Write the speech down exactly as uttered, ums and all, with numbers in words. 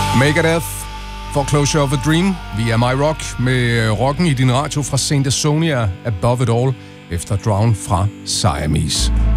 Megadeth, Foreclosure of a Dream, via My Rock, med rocken i din radio fra Saint Asonia, Above It All, efter Drown fra Siamese.